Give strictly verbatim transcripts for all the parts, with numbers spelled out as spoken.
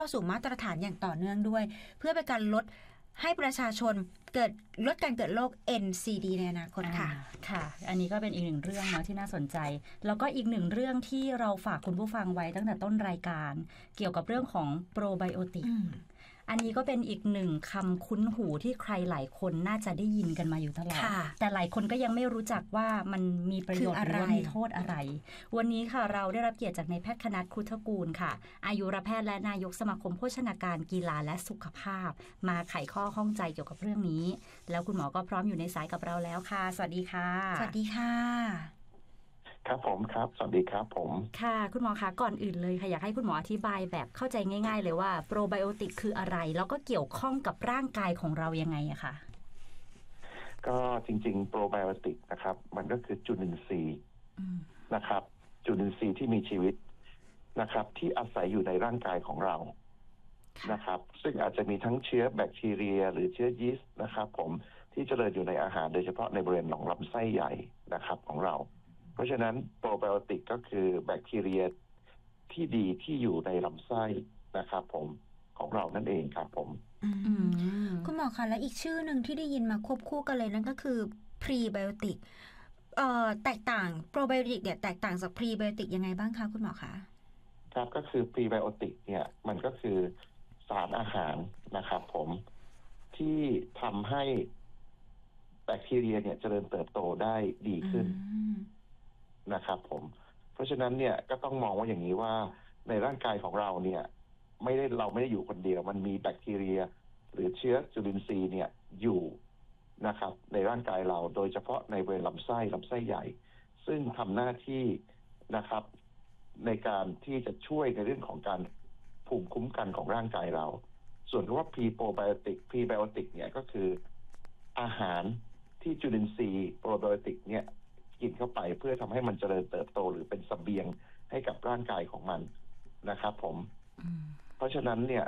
เข้าสู่มาตรฐานอย่างต่อเนื่องด้วยเพื่อเป็นการลดให้ประชาชนเกิดลดการเกิดโรค เอ็น ซี ดี ในอนาคตค่ะค่ะอันนี้ก็เป็นอีกหนึ่งเรื่องเนาะที่น่าสนใจแล้วก็อีกหนึ่งเรื่องที่เราฝากคุณผู้ฟังไว้ตั้งแต่ต้นรายการเกี่ยวกับเรื่องของโปรไบโอติกอันนี้ก็เป็นอีกหนึ่งคำคุ้นหูที่ใครหลายคนน่าจะได้ยินกันมาอยู่ตลอดแต่หลายคนก็ยังไม่รู้จักว่ามันมีประโยชน์หรือว่ามีโทษอะไรวันนี้ค่ะเราได้รับเกียรติจากนายแพทย์คณัฐ ครุฑกูลค่ะอายุรแพทย์และนายกสมาคมโภชนาการกีฬาและสุขภาพมาไขข้อข้องใจเกี่ยวกับเรื่องนี้แล้วคุณหมอก็พร้อมอยู่ในสายกับเราแล้วค่ะสวัสดีค่ะสวัสดีค่ะครับผมครับสวัสดีครับผมค่ะคุณหมอคะก่อนอื่นเลยค่ะอยากให้คุณหมออธิบายแบบเข้าใจง่ายๆเลยว่าโปรไบโอติกคืออะไรแล้วก็เกี่ยวข้องกับร่างกายของเรายังไงอะคะก็จริงๆโปรไบโอติกนะครับมันก็คือจุลินทรีย์นะครับจุลินทรีย์ที่มีชีวิตนะครับที่อาศัยอยู่ในร่างกายของเรานะครับซึ่งอาจจะมีทั้งเชื้อแบคทีเรียหรือเชื้อยีสต์นะครับผมที่เจริญอยู่ในอาหารโดยเฉพาะในบริเวณหนองลำไส้ใหญ่นะครับของเราเพราะฉะนั้นโปรไบโอติกก็คือแบคทีเรียที่ดีที่อยู่ในลำไส้นะครับผมของเรานั่นเองครับผมคุณหมอคะและอีกชื่อหนึ่งที่ได้ยินมาควบคู่กันเลยนั่นก็คือพรีไบโอติกเอ่อแตกต่างโปรไบโอติกเนี่ยแตกต่างจากพรีไบโอติกยังไงบ้างคะคุณหมอคะครับก็คือพรีไบโอติกเนี่ยมันก็คือสารอาหารนะครับผมที่ทำให้แบคทีเรียเนี่ยเจริญเติบโตได้ดีขึ้นนะครับผมเพราะฉะนั้นเนี่ยก็ต้องมองว่าอย่างนี้ว่าในร่างกายของเราเนี่ยไม่ได้เราไม่ได้อยู่คนเดียวมันมีแบคทีเรียหรือเชื้อจุลินทรีย์เนี่ยอยู่นะครับในร่างกายเราโดยเฉพาะในบริเวณลำไส้ลำไส้ใหญ่ซึ่งทำหน้าที่นะครับในการที่จะช่วยในเรื่องของการภูมิคุ้มกันของร่างกายเราส่วนคำว่าพรีโปรไบโอติกพรีไบโอติกเนี่ยก็คืออาหารที่จุลินทรีย์โปรไบโอติกเนี่ยกินเข้าไปเพื่อทำให้มันเจริญเติบโตหรือเป็นเสบียงให้กับร่างกายของมันนะครับผมเพราะฉะนั้นเนี่ย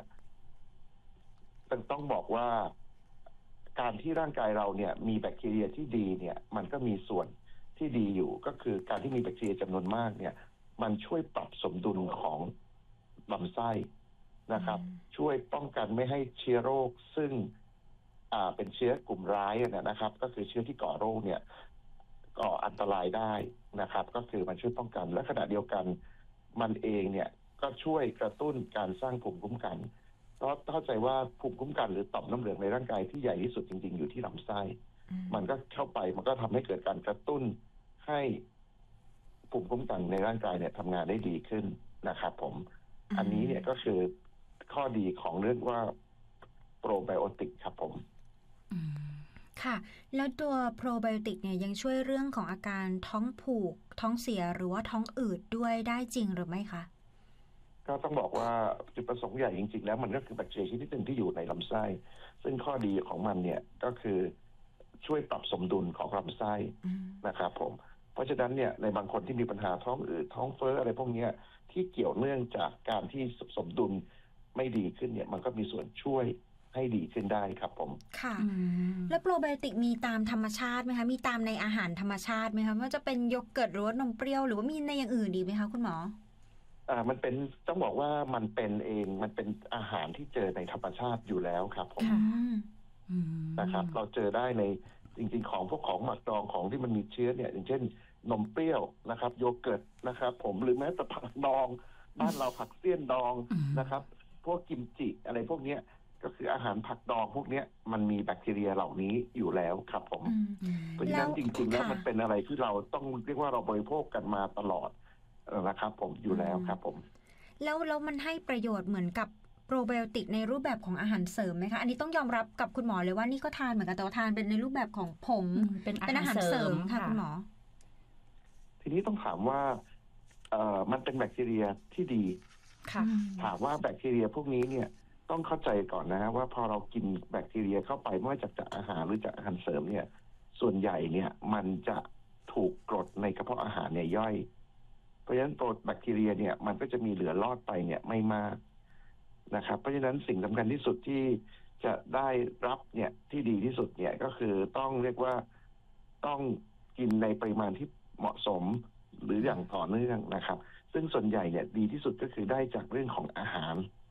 ต้องบอกว่าการที่ร่างกายเราเนี่ยมีแบคทีเรียที่ดีเนี่ยมันก็มีส่วนที่ดีอยู่ก็คือการที่มีแบคทีเรียจำนวนมากเนี่ยมันช่วยปรับสมดุลของลำไส้นะครับช่วยป้องกันไม่ให้เชื้อโรคซึ่งอ่าเป็นเชื้อกลุ่มร้ายนะครับก็คือเชื้อที่ก่อโรคเนี่ยก่ออันตรายได้นะครับก็คือมันช่วยป้องกันและขณะเดียวกันมันเองเนี่ยก็ช่วยกระตุ้นการสร้างภูมิคุ้มกันเพราะเข้าใจว่าภูมิคุ้มกันหรือต่อมน้ำเหลืองในร่างกายที่ใหญ่ที่สุดจริงๆอยู่ที่ลำไส้มันก็เข้าไปมันก็ทำให้เกิดการกระตุ้นให้ภูมิคุ้มกันในร่างกายเนี่ยทำงานได้ดีขึ้นนะครับผมอันนี้เนี่ยก็คือข้อดีของเรื่องว่าโปรไบโอติกครับผมค่ะแล้วตัวโปรไบโอติกเนี่ยยังช่วยเรื่องของอาการท้องผูกท้องเสียหรือว่าท้องอืดด้วยได้จริงหรือไม่คะก็ต้องบอกว่าจุดประสงค์ใหญ่จริงๆแล้วมันก็คือแบคทีเรียชนิดหนึ่งที่อยู่ในลำไส้ซึ่งข้อดีของมันเนี่ยก็คือช่วยปรับสมดุลของลำไส้นะครับผมเพราะฉะนั้นเนี่ยในบางคนที่มีปัญหาท้องอืดท้องเฟ้ออะไรพวกนี้ที่เกี่ยวเนื่องจากการที่สมดุลไม่ดีขึ้นเนี่ยมันก็มีส่วนช่วยให้ดีขึ้นได้ครับผมค่ะแล้วโปรไบโอติกมีตามธรรมชาติไหมคะมีตามในอาหารธรรมชาติไหมคะว่าจะเป็นโยเกิร์ตหรือว่านมเปรี้ยวหรือว่ามีในอย่างอื่นดีไหมคะคุณหมออ่ามันเป็นต้องบอกว่ามันเป็นเองมันเป็นอาหารที่เจอในธรรมชาติอยู่แล้วครับผมนะครับเราเจอได้ในจริงๆของพวกของหมักดองของที่มันมีเชื้อเนี่ยอย่างเช่นนมเปรี้ยวนะครับโยเกิร์ตนะครับผมหรือแม้แต่ผักดองบ้านเราผักเสี้ยนดองนะครับพวกกิมจิอะไรพวกเนี้ยก็คืออาหารผักดองพวกนี้มันมีแบคทีเรียเหล่านี้อยู่แล้วครับผมเพราะฉะนั้นจริงๆแล้วมันเป็นอะไรที่เราต้องเรียกว่าเราบริโภคกันมาตลอดนะครับผมอยู่แล้วครับผมแล้วแล้วมันให้ประโยชน์เหมือนกับโปรไบโอติกในรูปแบบของอาหารเสริมไหมคะอันนี้ต้องยอมรับกับคุณหมอเลยว่านี่ก็ทานเหมือนกันแต่ว่าทานเป็นในรูปแบบของผงเป็นอาหารเสริมค่ะคุณหมอทีนี้ต้องถามว่าเอ่อมันเป็นแบคทีเรียที่ดีถามว่าแบคทีเรียพวกนี้เนี่ยต้องเข้าใจก่อนนะฮะว่าพอเรากินแบคทีเรียเข้าไปไม่ว่าจากจากอาหารหรือจากอาหารเสริมเนี่ยส่วนใหญ่เนี่ยมันจะถูกกรดในกระเพาะอาหารเนี่ยย่อยเพราะฉะนั้นโปรแบคทีเรียเนี่ยมันก็จะมีเหลือรอดไปเนี่ยไม่มากนะครับเพราะฉะนั้นสิ่งสำคัญที่สุดที่จะได้รับเนี่ยที่ดีที่สุดเนี่ยก็คือต้องเรียกว่าต้องกินในปริมาณที่เหมาะสมหรืออย่างต่อเนื่องนะครับซึ่งส่วนใหญ่เนี่ยดีที่สุดก็คือได้จากเรื่องของอาหาร